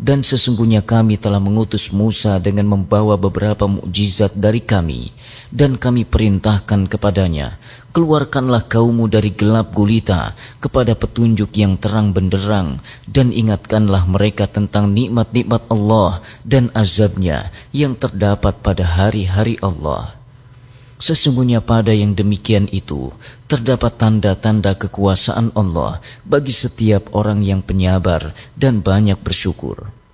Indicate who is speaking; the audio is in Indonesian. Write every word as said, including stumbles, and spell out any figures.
Speaker 1: Dan sesungguhnya kami telah mengutus Musa dengan membawa beberapa mukjizat dari kami, dan kami perintahkan kepadanya, keluarkanlah kaummu dari gelap gulita kepada petunjuk yang terang benderang, dan ingatkanlah mereka tentang nikmat-nikmat Allah dan azabnya yang terdapat pada hari-hari Allah. Sesungguhnya pada yang demikian itu terdapat tanda-tanda kekuasaan Allah bagi setiap orang yang penyabar dan banyak bersyukur.